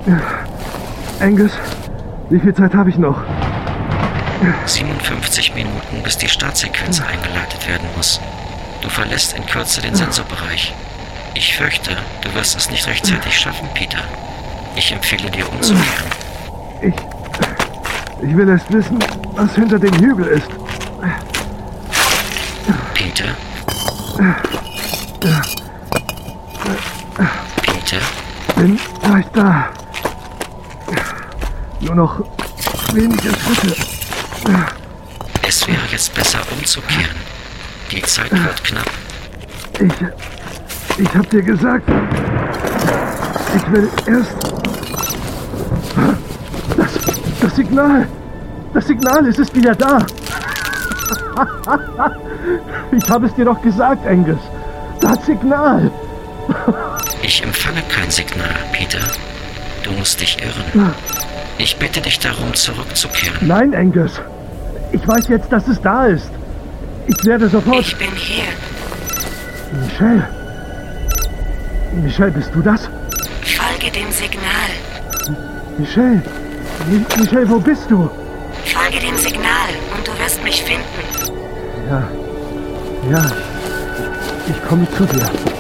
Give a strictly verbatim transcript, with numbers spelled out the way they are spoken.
Angus, wie viel Zeit habe ich noch? siebenundfünfzig Minuten, bis die Startsequenz eingeleitet werden muss. Du verlässt in Kürze den Sensorbereich. Ich fürchte, du wirst es nicht rechtzeitig schaffen, Peter. Ich empfehle dir umzukehren. Ich... Ich will erst wissen, was hinter dem Hügel ist. Peter? Peter? Bin gleich da. Nur noch wenige Schritte. Es wäre jetzt besser umzukehren. Die Zeit wird knapp. Ich... Ich hab dir gesagt... Ich will erst... Das... Das Signal! Das Signal, es ist wieder da! Ich habe es dir doch gesagt, Angus. Das Signal! Ich empfange kein Signal, Peter. Du musst dich irren. Ich bitte dich darum, zurückzukehren. Nein, Angus. Ich weiß jetzt, dass es da ist. Ich werde sofort... Ich bin hier. Michelle. Michelle, bist du das? Folge dem Signal. Michelle. Mi- Michelle, wo bist du? Folge dem Signal und du wirst mich finden. Ja. Ja. Ich komme zu dir.